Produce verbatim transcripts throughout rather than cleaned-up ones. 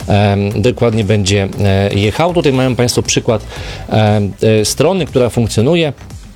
dokładnie będzie jechał. Tutaj mają Państwo przykład strony, która funkcjonuje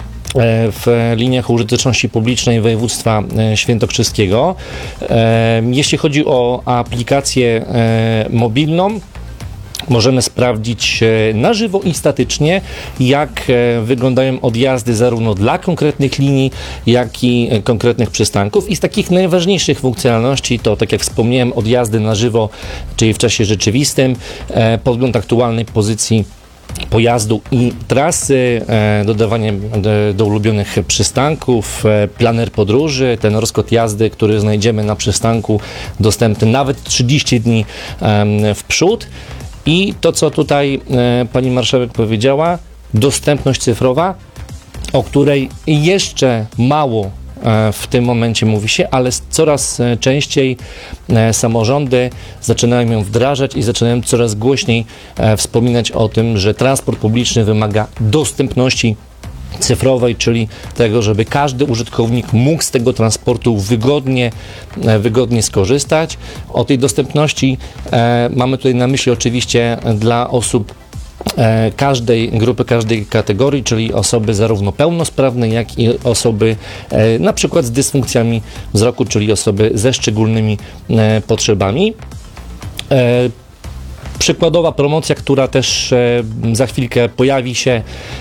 w liniach użyteczności publicznej województwa świętokrzyskiego. Jeśli chodzi o aplikację mobilną, możemy sprawdzić na żywo i statycznie, jak wyglądają odjazdy zarówno dla konkretnych linii, jak i konkretnych przystanków. I z takich najważniejszych funkcjonalności to, tak jak wspomniałem, odjazdy na żywo, czyli w czasie rzeczywistym, podgląd aktualnej pozycji pojazdu i trasy, dodawanie do ulubionych przystanków, planer podróży, ten rozkład jazdy, który znajdziemy na przystanku, dostępny nawet trzydzieści dni w przód. I to, co tutaj pani marszałek powiedziała, dostępność cyfrowa, o której jeszcze mało w tym momencie mówi się, ale coraz częściej samorządy zaczynają ją wdrażać i zaczynają coraz głośniej wspominać o tym, że transport publiczny wymaga dostępności cyfrowej, czyli tego, żeby każdy użytkownik mógł z tego transportu wygodnie, wygodnie skorzystać. O tej dostępności e, mamy tutaj na myśli oczywiście dla osób e, każdej grupy, każdej kategorii, czyli osoby zarówno pełnosprawne, jak i osoby e, na przykład z dysfunkcjami wzroku, czyli osoby ze szczególnymi e, potrzebami. E, przykładowa promocja, która też e, za chwilkę pojawi się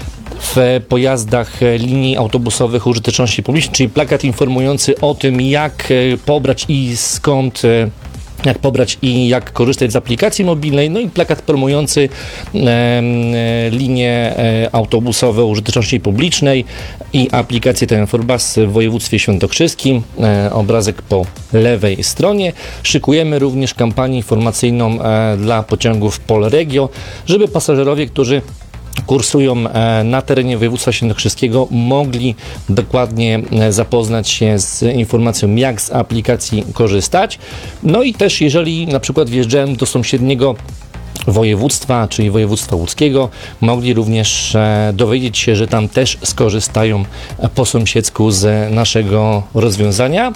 w pojazdach linii autobusowych użyteczności publicznej, czyli plakat informujący o tym, jak pobrać i skąd, jak pobrać i jak korzystać z aplikacji mobilnej, no i plakat promujący e, e, linie e, autobusowe użyteczności publicznej i aplikację T N Bus w województwie świętokrzyskim, e, obrazek po lewej stronie. Szykujemy również kampanię informacyjną e, dla pociągów Polregio, żeby pasażerowie, którzy kursują na terenie województwa świętokrzyskiego, mogli dokładnie zapoznać się z informacją, jak z aplikacji korzystać. No i też, jeżeli na przykład wjeżdżają do sąsiedniego województwa, czyli województwa łódzkiego, mogli również dowiedzieć się, że tam też skorzystają po sąsiedzku z naszego rozwiązania.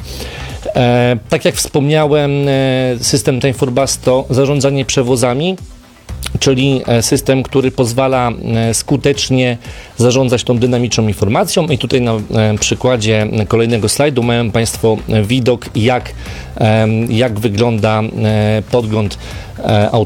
Tak jak wspomniałem, system T N Bus to zarządzanie przewozami, czyli system, który pozwala skutecznie zarządzać tą dynamiczną informacją. I tutaj na przykładzie kolejnego slajdu mają Państwo widok, jak, jak wygląda podgląd autobusu